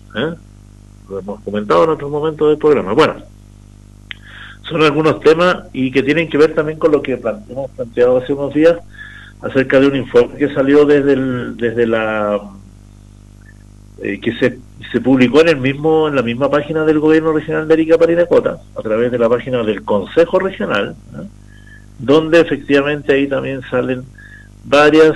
¿eh? Lo hemos comentado en otros momentos del programa. Bueno, son algunos temas y que tienen que ver también con lo que hemos planteado hace unos días acerca de un informe que salió desde la que se publicó en la misma página del Gobierno Regional de Arica Parinacota, a través de la página del Consejo Regional, ¿eh? Donde efectivamente ahí también salen varias,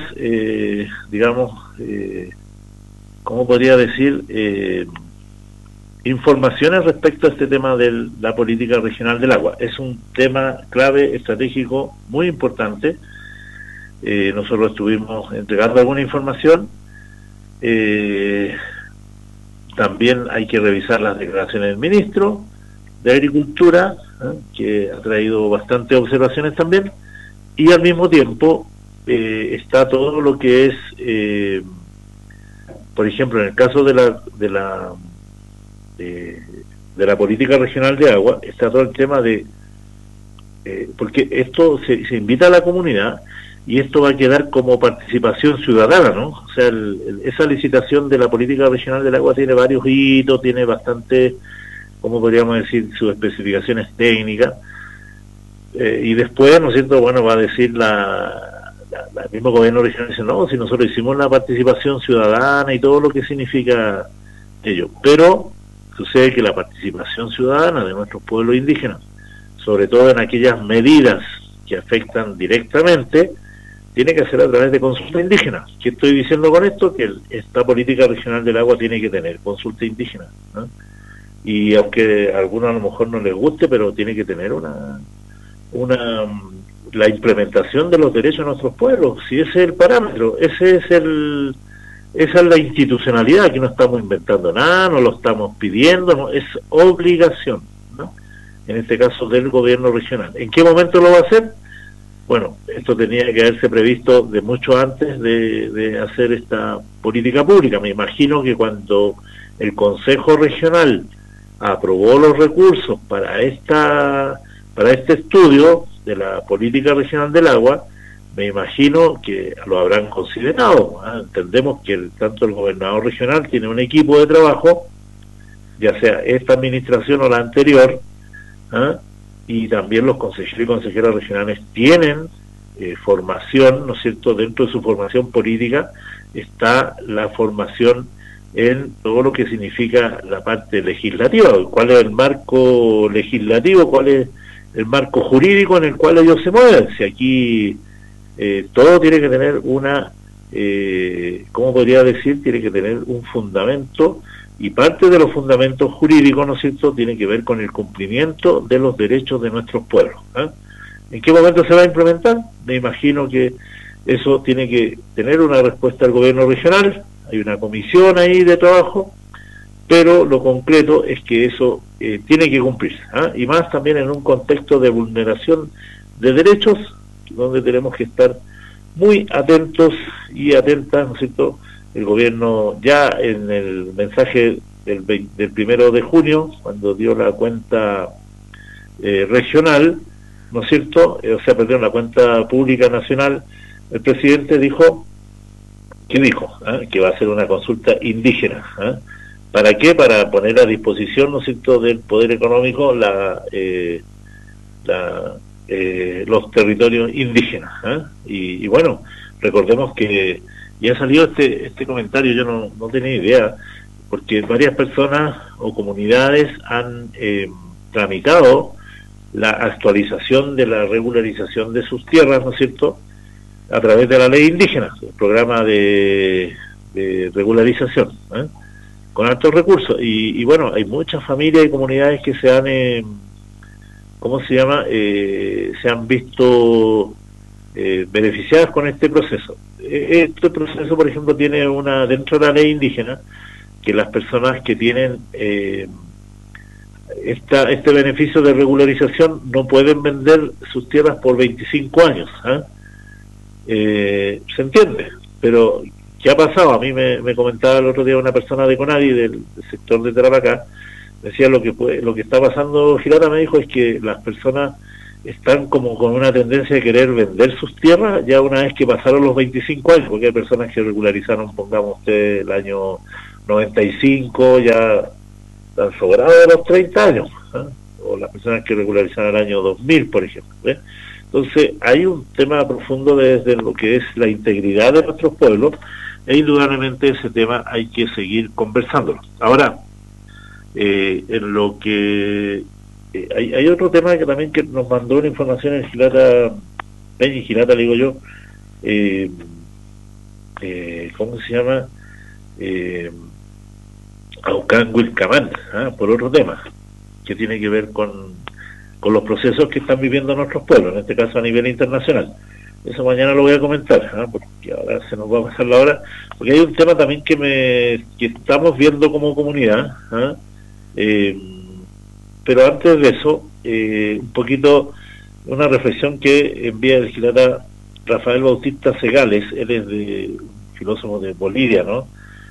¿cómo podría decir? Informaciones respecto a este tema de la política regional del agua. Es un tema clave, estratégico, muy importante. Nosotros estuvimos entregando alguna información. También hay que revisar las declaraciones del ministro de Agricultura, que ha traído bastantes observaciones también, y al mismo tiempo está todo lo que es, por ejemplo, en el caso de la política regional de agua, está todo el tema de, porque esto se invita a la comunidad, y esto va a quedar como participación ciudadana, ¿no? O sea, esa licitación de la política regional del agua tiene varios hitos, tiene bastante, ¿cómo podríamos decir?, sus especificaciones técnicas, y después, ¿no es cierto?, bueno, va a decir el mismo gobierno regional, dice, no, si nosotros hicimos la participación ciudadana y todo lo que significa ello, pero sucede que la participación ciudadana de nuestros pueblos indígenas, sobre todo en aquellas medidas que afectan directamente, tiene que ser a través de consulta indígena. ¿Qué estoy diciendo con esto? Que esta política regional del agua tiene que tener consulta indígena, ¿no? Y aunque a algunos a lo mejor no les guste, pero tiene que tener la implementación de los derechos de nuestros pueblos. Si ese es el parámetro, esa es la institucionalidad, que no estamos inventando nada, no lo estamos pidiendo, no, es obligación, ¿no? En este caso del gobierno regional. ¿En qué momento lo va a hacer? Bueno, esto tenía que haberse previsto de mucho antes de hacer esta política pública. Me imagino que cuando el Consejo Regional aprobó los recursos para este estudio de la política regional del agua, me imagino que lo habrán considerado, ¿eh? Entendemos que tanto el gobernador regional tiene un equipo de trabajo, ya sea esta administración o la anterior, ¿eh? Y también los consejeros y consejeras regionales tienen formación, ¿no es cierto? Dentro de su formación política está la formación en todo lo que significa la parte legislativa, cuál es el marco legislativo, cuál es el marco jurídico en el cual ellos se mueven. Si aquí todo tiene que tener ¿cómo podría decir? Tiene que tener un fundamento, y parte de los fundamentos jurídicos, ¿no es cierto?, tiene que ver con el cumplimiento de los derechos de nuestros pueblos, ¿eh? ¿En qué momento se va a implementar? Me imagino que eso tiene que tener una respuesta al gobierno regional, hay una comisión ahí de trabajo, pero lo concreto es que eso tiene que cumplirse, ¿eh? Y más también en un contexto de vulneración de derechos, donde tenemos que estar muy atentos y atentas, ¿no es cierto? El gobierno ya en el mensaje del 1 de junio, cuando dio la cuenta regional, ¿no es cierto?, la cuenta pública nacional, el presidente dijo, ¿qué dijo? Que va a ser una consulta indígena. ¿Para qué? Para poner a disposición, ¿no es cierto?, del poder económico los territorios indígenas. Y bueno, recordemos que ya salió este comentario, yo no tenía idea, porque varias personas o comunidades han tramitado la actualización de la regularización de sus tierras, ¿no es cierto?, a través de la ley indígena, el programa de regularización, con altos recursos. Y bueno, hay muchas familias y comunidades que se han, se han visto beneficiadas con este proceso. Este proceso, por ejemplo, tiene dentro de la ley indígena, que las personas que tienen este beneficio de regularización no pueden vender sus tierras por 25 años. ¿Se entiende? Pero ¿qué ha pasado? A mí me comentaba el otro día una persona de Conadi, del sector de Tarapacá, decía lo que está pasando, Girata, me dijo, es que las personas están como con una tendencia de querer vender sus tierras ya una vez que pasaron los 25 años, porque hay personas que regularizaron, pongamos usted, el año 95 ya han sobrado de los 30 años, ¿eh? O las personas que regularizaron el año 2000, por ejemplo, ¿eh? Entonces hay un tema profundo desde lo que es la integridad de nuestros pueblos, e indudablemente ese tema hay que seguir conversándolo. Ahora, en lo que hay otro tema que también que nos mandó una información en Gilata, Peña y Gilata, le digo yo, ¿cómo se llama? Aucán Wilcamán, por otro tema que tiene que ver con los procesos que están viviendo nuestros pueblos, en este caso a nivel internacional. Eso mañana lo voy a comentar, porque ahora se nos va a pasar la hora, porque hay un tema también que estamos viendo como comunidad, pero antes de eso, un poquito una reflexión que envía el Gilata Rafael Bautista Segales. Él es un filósofo de Bolivia, ¿no?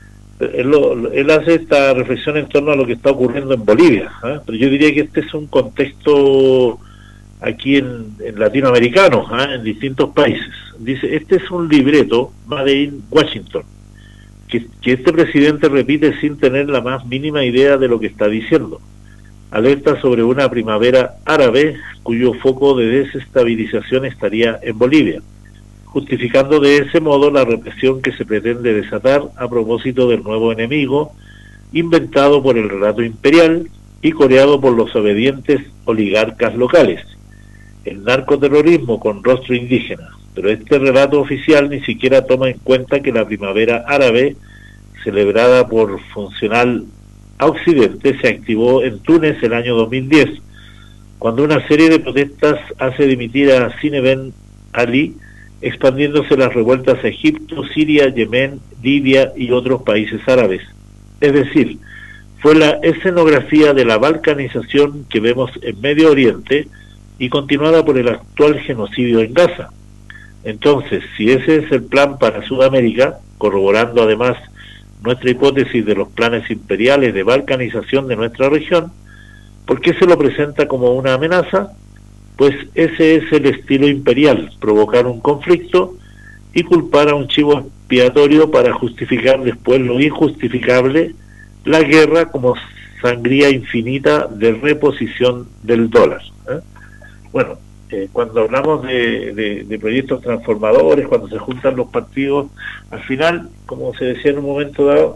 Él hace esta reflexión en torno a lo que está ocurriendo en Bolivia, pero yo diría que este es un contexto aquí en latinoamericano, en distintos países. Dice, este es un libreto made in Washington, que este presidente repite sin tener la más mínima idea de lo que está diciendo. Alerta sobre una primavera árabe cuyo foco de desestabilización estaría en Bolivia, justificando de ese modo la represión que se pretende desatar a propósito del nuevo enemigo, inventado por el relato imperial y coreado por los obedientes oligarcas locales, el narcoterrorismo con rostro indígena. Pero este relato oficial ni siquiera toma en cuenta que la primavera árabe, celebrada por funcional a Occidente, se activó en Túnez el año 2010, cuando una serie de protestas hace dimitir a Zine Ben Ali, expandiéndose las revueltas a Egipto, Siria, Yemen, Libia y otros países árabes. Es decir, fue la escenografía de la balcanización que vemos en Medio Oriente y continuada por el actual genocidio en Gaza. Entonces, si ese es el plan para Sudamérica, corroborando además nuestra hipótesis de los planes imperiales de balcanización de nuestra región, ¿por qué se lo presenta como una amenaza? Pues ese es el estilo imperial, provocar un conflicto y culpar a un chivo expiatorio para justificar después lo injustificable, la guerra como sangría infinita de reposición del dólar. Bueno, cuando hablamos de proyectos transformadores, cuando se juntan los partidos, al final, como se decía en un momento dado,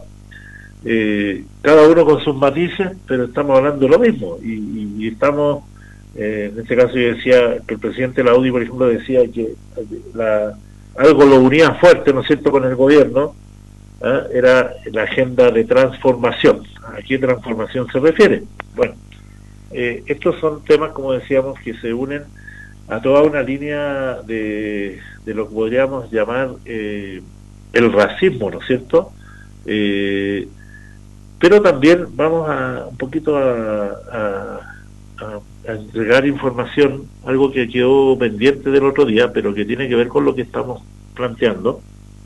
cada uno con sus matices, pero estamos hablando de lo mismo, y estamos... en este caso yo decía que el presidente de la UDI, por ejemplo, decía que algo lo unía fuerte, ¿no es cierto?, con el gobierno, era la agenda de transformación. ¿A qué transformación se refiere? Bueno, estos son temas, como decíamos, que se unen a toda una línea de lo que podríamos llamar el racismo, ¿no es cierto? Pero también vamos un poquito a entregar información, algo que quedó pendiente del otro día, pero que tiene que ver con lo que estamos planteando.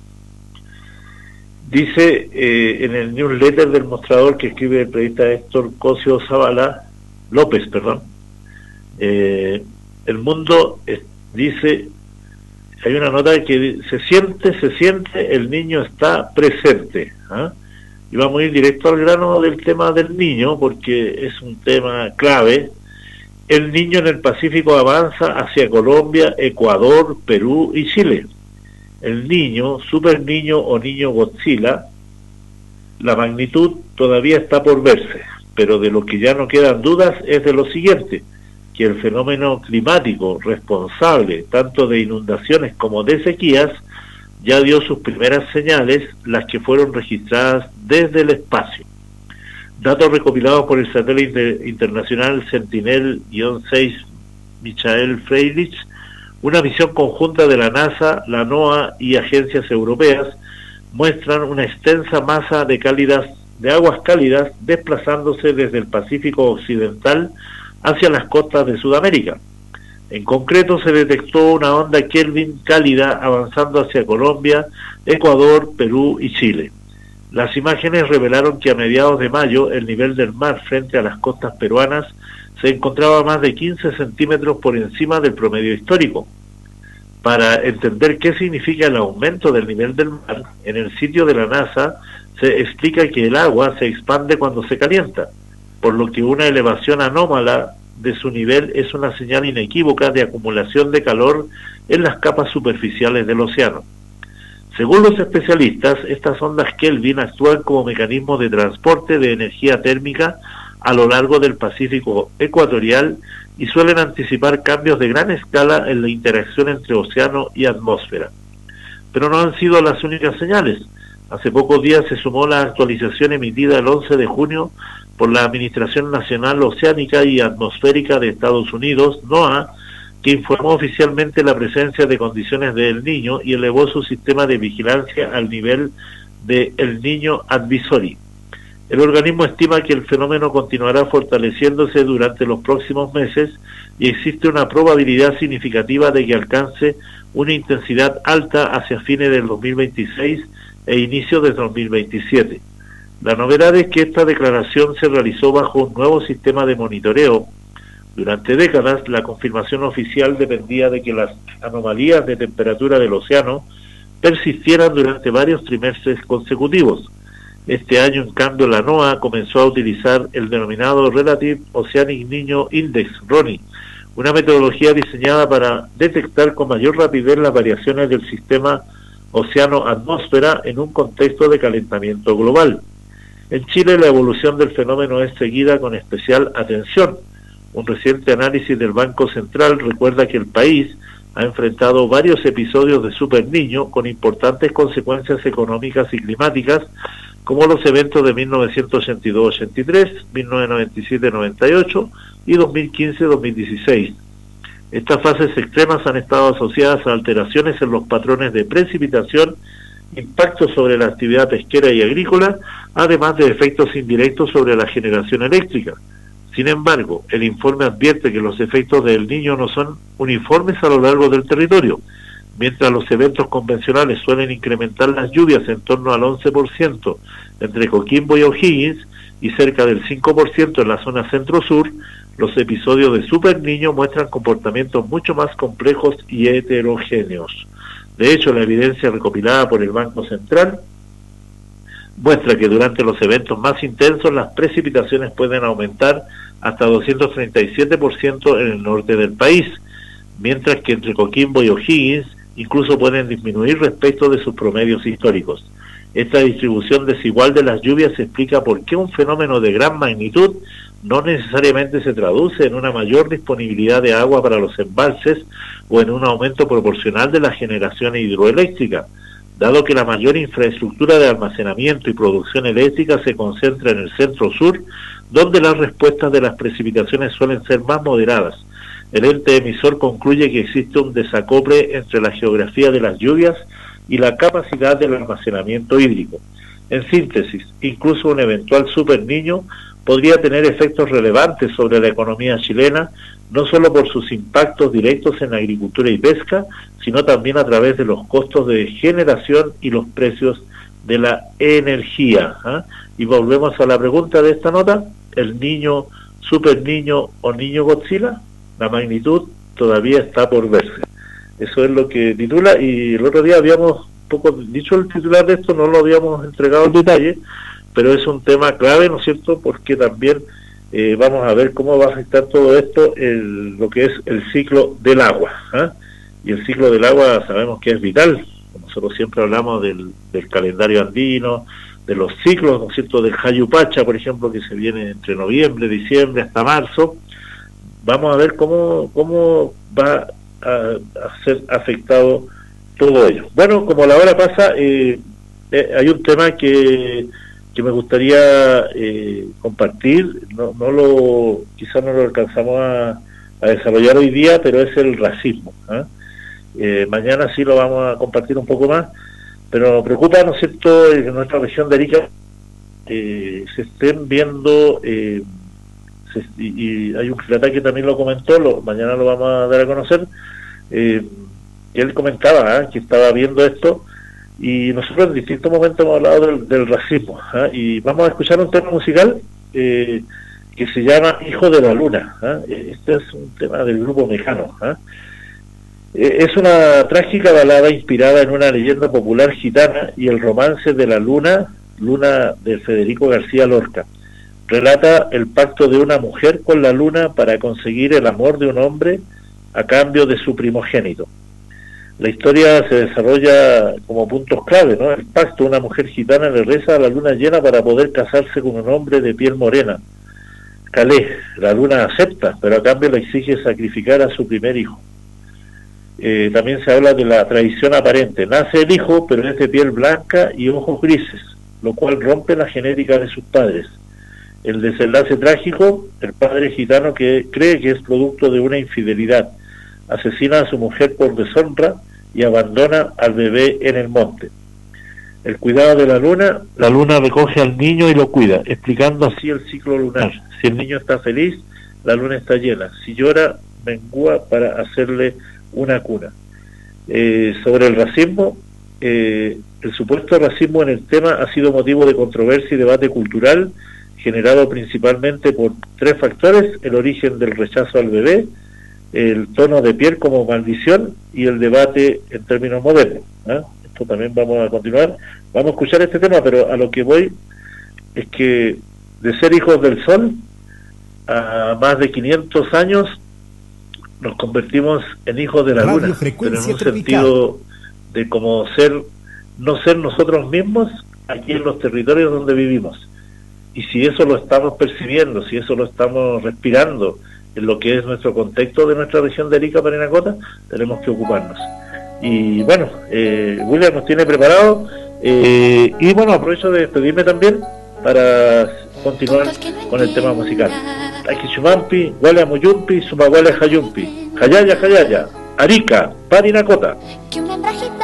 Dice en el newsletter del Mostrador que escribe el periodista Héctor Cosio López, El Mundo dice, hay una nota que se siente, el niño está presente, y vamos a ir directo al grano del tema del niño, porque es un tema clave. El niño en el Pacífico avanza hacia Colombia, Ecuador, Perú y Chile. El niño, super niño o niño Godzilla, la magnitud todavía está por verse, pero de lo que ya no quedan dudas es de lo siguiente, que el fenómeno climático responsable tanto de inundaciones como de sequías ya dio sus primeras señales, las que fueron registradas desde el espacio. Datos recopilados por el satélite internacional Sentinel-6 Michael Freilich, una misión conjunta de la NASA, la NOAA y agencias europeas, muestran una extensa masa de aguas cálidas desplazándose desde el Pacífico Occidental hacia las costas de Sudamérica. En concreto, se detectó una onda Kelvin cálida avanzando hacia Colombia, Ecuador, Perú y Chile. Las imágenes revelaron que a mediados de mayo el nivel del mar frente a las costas peruanas se encontraba más de 15 centímetros por encima del promedio histórico. Para entender qué significa el aumento del nivel del mar, en el sitio de la NASA se explica que el agua se expande cuando se calienta, por lo que una elevación anómala de su nivel es una señal inequívoca de acumulación de calor en las capas superficiales del océano. Según los especialistas, estas ondas Kelvin actúan como mecanismos de transporte de energía térmica a lo largo del Pacífico ecuatorial y suelen anticipar cambios de gran escala en la interacción entre océano y atmósfera. Pero no han sido las únicas señales. Hace pocos días se sumó la actualización emitida el 11 de junio por la Administración Nacional Oceánica y Atmosférica de Estados Unidos, NOAA, que informó oficialmente la presencia de condiciones de El Niño y elevó su sistema de vigilancia al nivel de El Niño Advisory. El organismo estima que el fenómeno continuará fortaleciéndose durante los próximos meses y existe una probabilidad significativa de que alcance una intensidad alta hacia fines del 2026 e inicio de 2027. La novedad es que esta declaración se realizó bajo un nuevo sistema de monitoreo. Durante décadas, la confirmación oficial dependía de que las anomalías de temperatura del océano persistieran durante varios trimestres consecutivos. Este año, en cambio, la NOAA comenzó a utilizar el denominado Relative Oceanic Niño Index, RONI, una metodología diseñada para detectar con mayor rapidez las variaciones del sistema océano-atmósfera en un contexto de calentamiento global. En Chile, la evolución del fenómeno es seguida con especial atención. Un reciente análisis del Banco Central recuerda que el país ha enfrentado varios episodios de Super Niño con importantes consecuencias económicas y climáticas, como los eventos de 1982-83, 1997-98 y 2015-2016. Estas fases extremas han estado asociadas a alteraciones en los patrones de precipitación, impactos sobre la actividad pesquera y agrícola, además de efectos indirectos sobre la generación eléctrica. Sin embargo, el informe advierte que los efectos del Niño no son uniformes a lo largo del territorio. Mientras los eventos convencionales suelen incrementar las lluvias en torno al 11% entre Coquimbo y O'Higgins y cerca del 5% en la zona centro-sur, los episodios de Super Niño muestran comportamientos mucho más complejos y heterogéneos. De hecho, la evidencia recopilada por el Banco Central muestra que durante los eventos más intensos las precipitaciones pueden aumentar hasta 237% en el norte del país, mientras que entre Coquimbo y O'Higgins incluso pueden disminuir respecto de sus promedios históricos. Esta distribución desigual de las lluvias explica por qué un fenómeno de gran magnitud no necesariamente se traduce en una mayor disponibilidad de agua para los embalses o en un aumento proporcional de la generación hidroeléctrica, dado que la mayor infraestructura de almacenamiento y producción eléctrica se concentra en el centro-sur, donde las respuestas de las precipitaciones suelen ser más moderadas. El ente emisor concluye que existe un desacople entre la geografía de las lluvias y la capacidad del almacenamiento hídrico. En síntesis, incluso un eventual Super Niño podría tener efectos relevantes sobre la economía chilena, no solo por sus impactos directos en agricultura y pesca, sino también a través de los costos de generación y los precios de la energía. Y volvemos a la pregunta de esta nota: ¿el Niño, Super Niño o Niño Godzilla? La magnitud todavía está por verse. Eso es lo que titula, y el otro día habíamos un poco dicho el titular de esto, no lo habíamos entregado en detalle, pero es un tema clave, ¿no es cierto?, porque también vamos a ver cómo va a afectar todo esto lo que es el ciclo del agua. Y el ciclo del agua sabemos que es vital. Nosotros siempre hablamos del calendario andino, de los ciclos, ¿no es cierto?, del Hayupacha, por ejemplo, que se viene entre noviembre, diciembre hasta marzo. Vamos a ver cómo va a ser afectado todo ello. Bueno, como la hora pasa, hay un tema que me gustaría compartir. Quizás no lo alcanzamos a desarrollar hoy día, pero es el racismo. Mañana sí lo vamos a compartir un poco más, pero nos preocupa, ¿no es cierto?, en nuestra región de Arica se estén viendo, y hay un filata que también lo comentó, mañana lo vamos a dar a conocer, que él comentaba que estaba viendo esto, y nosotros en distintos momentos hemos hablado del racismo, y vamos a escuchar un tema musical que se llama Hijo de la Luna. Este es un tema del grupo Mecano. Es una trágica balada inspirada en una leyenda popular gitana y el romance de la luna Luna de Federico García Lorca. Relata el pacto de una mujer con la luna para conseguir el amor de un hombre a cambio de su primogénito. La historia se desarrolla como puntos clave, ¿no? El pacto: una mujer gitana le reza a la luna llena para poder casarse con un hombre de piel morena. Calé, la luna acepta, pero a cambio le exige sacrificar a su primer hijo. También se habla de la traición aparente. Nace el hijo, pero es de piel blanca y ojos grises, lo cual rompe la genética de sus padres. El desenlace trágico: el padre gitano, que cree que es producto de una infidelidad, asesina a su mujer por deshonra y abandona al bebé en el monte. El cuidado de la luna recoge al niño y lo cuida, explicando así el ciclo lunar. Si el niño está feliz, la luna está llena; si llora, mengúa para hacerle una cuna. Sobre el racismo, el supuesto racismo en el tema ha sido motivo de controversia y debate cultural, generado principalmente por tres factores: el origen del rechazo al bebé, el tono de piel como maldición y el debate en términos modernos. Esto también vamos a continuar, vamos a escuchar este tema, pero a lo que voy es que de ser hijos del sol, a más de 500 años nos convertimos en hijos de la luna, pero en un sentido de como no ser nosotros mismos aquí en los territorios donde vivimos. Y si eso lo estamos percibiendo, si eso lo estamos respirando en lo que es nuestro contexto de nuestra región de Arica, Parinacota, tenemos que ocuparnos. Y bueno, William nos tiene preparado, y bueno, aprovecho de despedirme también para continuar con el tema musical. Aikishumampi, Guale Muyumpi, Sumaguale Hayumpi, Hayaya, Arica, Parinacota.